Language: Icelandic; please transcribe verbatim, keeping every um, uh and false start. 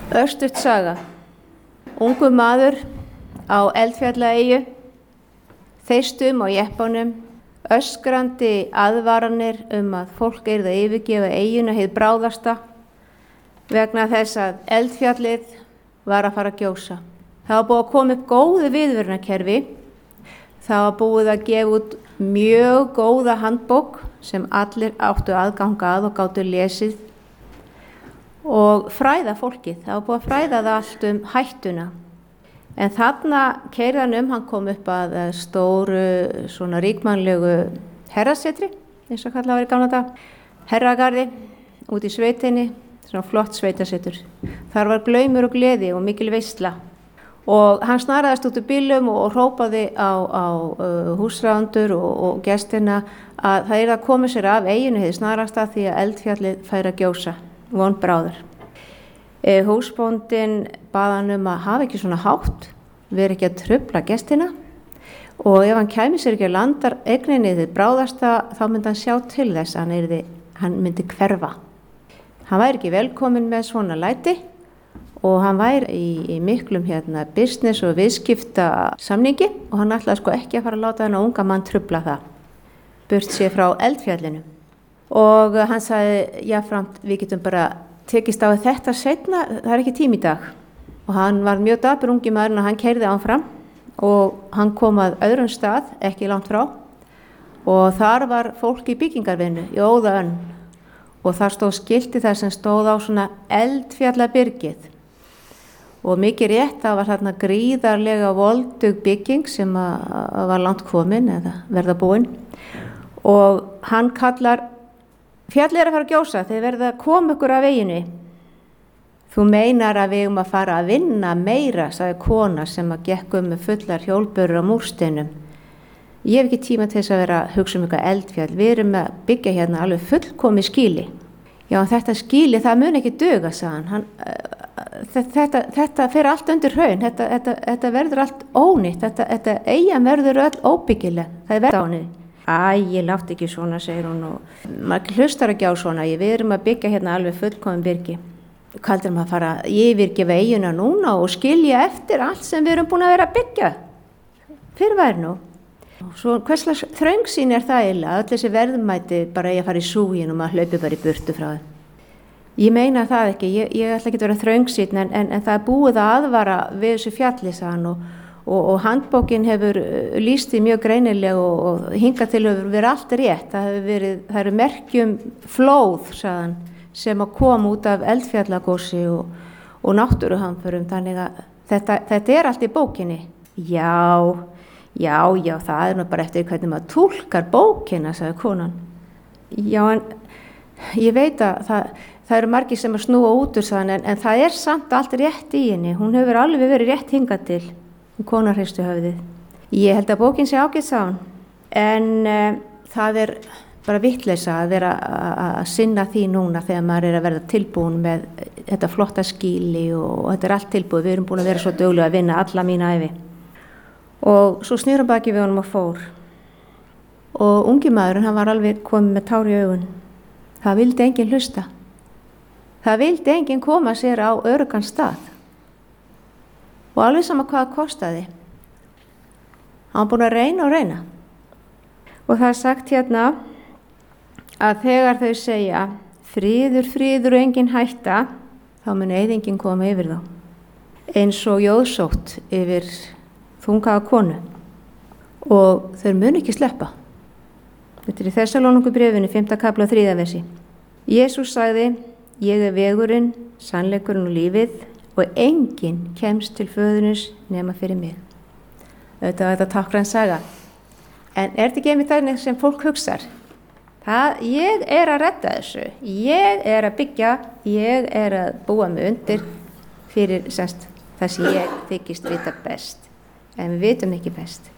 Örstutt saga. Ungur maður á Eldfjallaeyju, þeistum á jeppanum, öskrandi aðvaranir um að fólk yrði að yfirgefa eyjuna hið bráðasta vegna þess að eldfjallið var að fara að gjósa. Það var búið að koma upp góðu viðvörunarkerfi, það var búið að gefa út mjög góða handbók sem allir áttu aðganga að og gátu lesið og fræða fólkið, það var búið að fræða það allt um hættuna. En þarna keyrði hann um, hann kom upp að stóru, svona ríkmannlegu herrasetri, eins og kallað var í gamla dag, herragarði, út í sveitinni, svona flott sveitasetur. Þar var glaumur og gleði og mikil veisla. Og hann snaraðist út úr bílum og, og hrópaði á, á uh, húsráðendur og, og gestina að það er að koma sér af eyjunni hið snarast að því að eldfjallið færi að gjósa, von bráður. E, húsbóndinn bað hann um að hafa ekki svona hátt, veri ekki að trufla gestina og ef hann kæmi sér ekki að landar eigninni þið bráðasta þá myndi hann sjá til þess að hann, yrði, hann myndi hverfa. Hann væri ekki velkominn með svona læti og hann væri í, í miklum hérna, business og viðskipta samningi og hann ætlaði sko ekki að fara að láta hann að unga mann trufla það, burt sér frá eldfjallinu. Og hann sagði, jáframt, við getum bara tekist á þetta seinna, það er ekki tími í dag. Og hann var mjög dapur ungi maðurinn og hann keyrði áfram og hann kom að öðrum stað, ekki langt frá. Og þar var fólk í byggingarvinnu, í óða önn. Og þar stóð skilti þar sem stóð á svona eldfjallabyrgið. Og mikið rétt, það var þarna gríðarlega voldug bygging sem að, að var langt komin eða verða búin. Og hann kallar, fjallið er að fara að gjósa, þeir verða að koma ykkur af veginni. Þú meinar að við um að fara að vinna meira, sagði kona sem að gekk um með fullar hjólbörur á múrsteinum. Ég hef ekki tíma til þess að vera að hugsa um eitthvað eldfjall, við erum að byggja hérna alveg fullkomið skýli. Já, þetta skýli, það mun ekki duga, sagði hann. hann þetta, þetta fer allt undir hraun, þetta, þetta, þetta verður allt ónýtt, þetta, þetta eyjan verður öll óbyggileg, það er verð ánið. Æ, ég látt ekki svona, segir hún og maður hlustar ekki á svona, við erum að byggja hérna alveg fullkomin byrgi. Kaldur maður að fara að yfirgefa eyjuna núna og skilja eftir allt sem við erum búin að vera að byggja. Fyrir væri nú. Svo hvers slags þröngsýn er það eiginlega, öll þessi verðmæti bara eigi að fara í súgin og maður hlaupi bara í burtu frá þeim. Ég meina það ekki, ég, ég ætla ekki að vera þröngsýn en, en, en það er búið að aðvara við þessu fjalli, sagði hann og Og, og handbókin hefur lýst því mjög greinilega og, og hingað til hefur verið allt rétt. Það hefur verið, það eru merkjum flóð, sagðan, sem að koma út af eldfjallagósi og, og náttúruhamförum. Þannig að þetta, þetta er allt í bókinni. Já, já, já, það er nú bara eftir hvernig maður túlkar bókina, sagði konan. Já, en ég veit að það, það eru margir sem að snúa út úr sagðan, en, en það er samt allt rétt í henni. Hún hefur alveg verið rétt hingað til. Konar hristu höfðið. Ég held að bókin sé ágætt, sagði hún, en uh, það er bara vitleysa að vera að sinna því núna þegar maður er að verða tilbúin með þetta flotta skýli og, og þetta er allt tilbúið. Við erum búin að vera svo duglega að vinna alla mína ævi. Og svo snýrum baki við honum og fór. Og ungi maðurinn, hann var alveg komið með tár í augun. Það vildi enginn hlusta. Það vildi enginn koma sér á öruggan stað. Og alveg sama hvað það kostaði. Hann var búin að reyna og reyna. Og það er sagt hérna að þegar þau segja friður, friður og engin hætta, þá mun eyðingin koma yfir þá. Eins og jóðsótt yfir þungaða konu. Og þau mun ekki sleppa. Þetta er í Þessalóníkubréfinu, fimmta kafla þriðja versi. Jesús sagði, ég er vegurinn, sannleikurinn og lífið, og enginn kemst til föðurins nema fyrir mig. Þetta var þetta tákgræn saga. En er þetta ekki einmitt þannig sem fólk hugsar? Það, ég er að redda þessu, ég er að byggja, ég er að búa mig undir fyrir semst það sem ég þykist vita best. En við vitum ekki best.